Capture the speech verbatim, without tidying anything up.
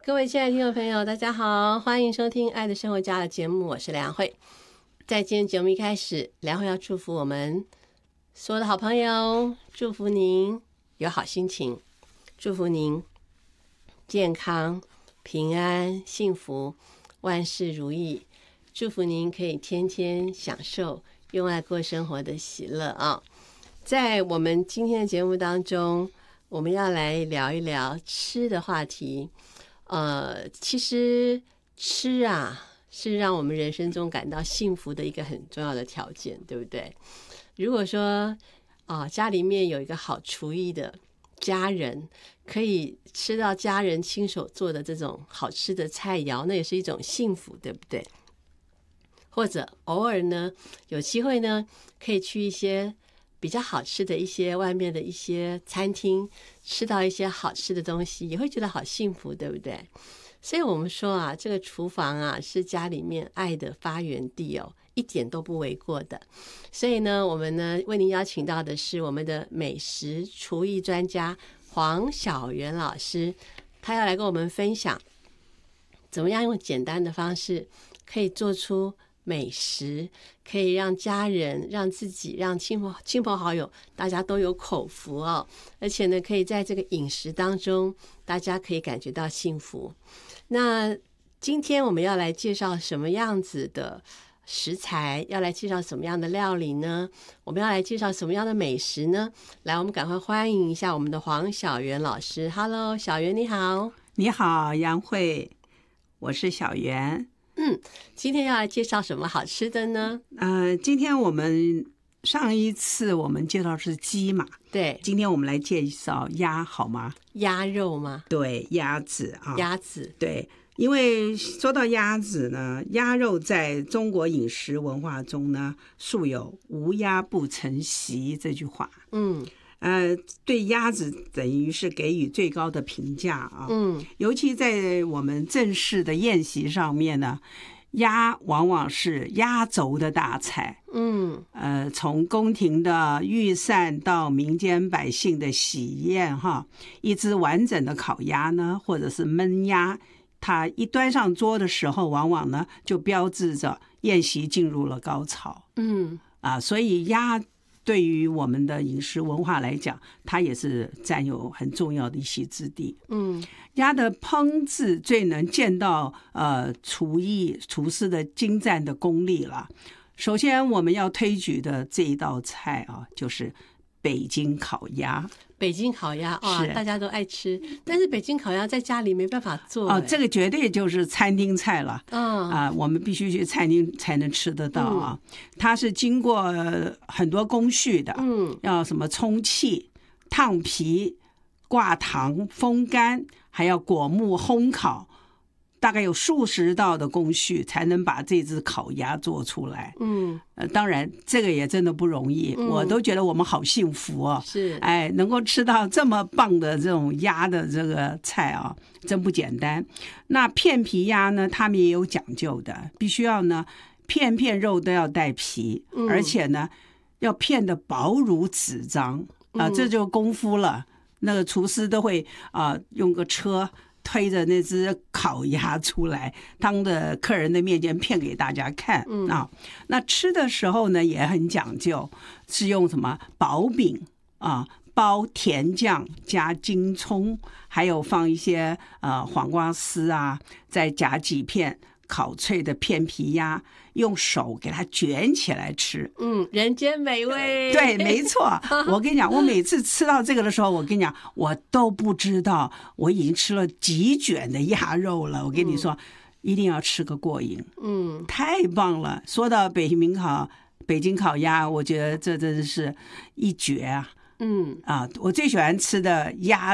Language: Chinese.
各位亲爱的听众朋友，大家好，欢迎收听《爱的生活家》的节目，我是梁慧。在今天节目一开始，梁慧要祝福我们所有的好朋友，祝福您有好心情，祝福您健康、平安、幸福，万事如意，祝福您可以天天享受用爱过生活的喜乐啊！在我们今天的节目当中，我们要来聊一聊吃的话题。呃，其实吃啊，是让我们人生中感到幸福的一个很重要的条件，对不对？如果说啊、呃，家里面有一个好厨艺的家人，可以吃到家人亲手做的这种好吃的菜肴，那也是一种幸福，对不对？或者偶尔呢，有机会呢，可以去一些比较好吃的一些外面的一些餐厅，吃到一些好吃的东西，也会觉得好幸福，对不对？所以我们说啊，这个厨房啊是家里面爱的发源地哦，一点都不为过的。所以呢，我们呢为您邀请到的是我们的美食厨艺专家黄小媛老师，他要来跟我们分享怎么样用简单的方式可以做出美食，可以让家人、让自己、让亲朋亲朋好友，大家都有口福哦。而且呢，可以在这个饮食当中，大家可以感觉到幸福。那今天我们要来介绍什么样子的食材？要来介绍什么样的料理呢？我们要来介绍什么样的美食呢？来，我们赶快欢迎一下我们的黄小媛老师。Hello， 小媛你好。 你好，杨慧，我是小媛。 嗯，今天要来介绍什么好吃的呢？ 呃，今天我们上一次我们介绍是鸡嘛， 对， 今天我们来介绍鸭，好吗？ 鸭肉吗？ 对，鸭子啊， 鸭子， 对，因为说到鸭子呢，鸭肉在中国饮食文化中呢，素有“无鸭不成席”这句话。 嗯。 呃，对鸭子等于是给予最高的评价啊。 嗯， 尤其在我们正式的宴席上面呢，鸭往往是压轴的大菜。 嗯， 呃，从宫廷的御膳到民间百姓的喜宴哈，一只完整的烤鸭呢，或者是焖鸭，它一端上桌的时候，往往呢就标志着宴席进入了高潮。 嗯， 啊，所以鸭对于我们的饮食文化来讲，它也是占有很重要的一席之地。 嗯， 鸭的烹制最能见到呃厨艺厨师的精湛的功力了。首先我们要推举的这一道菜啊，就是北京烤鸭。 北京烤鸭啊，大家都爱吃，但是北京烤鸭在家里没办法做。哦， 这个绝对就是餐厅菜了。 嗯啊，我们必须去餐厅才能吃得到啊。嗯、它是经过很多工序的， 嗯， 要什么充气、烫皮、挂糖、风干，还要果木烘烤。大概有数十道的工序才能把这只烤鸭做出来。 嗯， 呃，当然这个也真的不容易，嗯、我都觉得我们好幸福哦。 是， 哎，能够吃到这么棒的这种鸭的这个菜啊，真不简单。那片皮鸭呢，他们也有讲究的，必须要呢片片肉都要带皮， 嗯、 而且呢要片的薄如纸张啊、呃，这就功夫了。那个厨师都会啊、呃、用个车推着那只烤鸭出来，当着客人的面前片给大家看、 嗯、 啊。那吃的时候呢也很讲究，是用什么薄饼啊，包甜酱加京葱，还有放一些呃黄瓜丝啊，再夹几片烤脆的片皮鸭，用手给它卷起来吃。 嗯，人间美味。 对，没错。我跟你讲，我每次吃到这个的时候，我跟你讲，我都不知道我已经吃了几卷的鸭肉了。我跟你说，嗯、一定要吃个过瘾。 嗯， 太棒了。说到北京烤北京烤鸭，我觉得这真的是一绝啊。 嗯啊，我最喜欢吃的鸭